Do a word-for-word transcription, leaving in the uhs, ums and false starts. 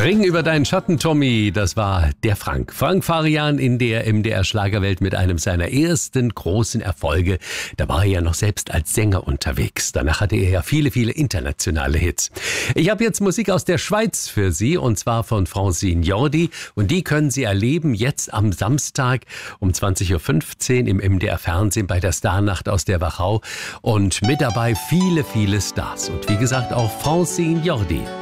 Spring über deinen Schatten, Tommy. Das war der Frank. Frank Farian in der M D R-Schlagerwelt mit einem seiner ersten großen Erfolge. Da war er ja noch selbst als Sänger unterwegs. Danach hatte er ja viele, viele internationale Hits. Ich habe jetzt Musik aus der Schweiz für Sie, und zwar von Francine Jordi. Und die können Sie erleben jetzt am Samstag um zwanzig Uhr fünfzehn im M D R-Fernsehen bei der Starnacht aus der Wachau. Und mit dabei viele, viele Stars. Und wie gesagt auch Francine Jordi.